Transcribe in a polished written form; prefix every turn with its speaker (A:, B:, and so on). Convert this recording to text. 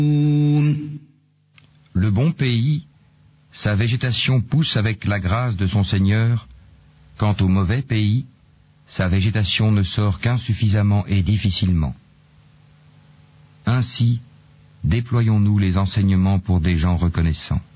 A: Le bon pays, sa végétation pousse avec la grâce de son Seigneur. Quant au mauvais pays, sa végétation ne sort qu'insuffisamment et difficilement. Ainsi, déployons-nous les enseignements pour des gens reconnaissants.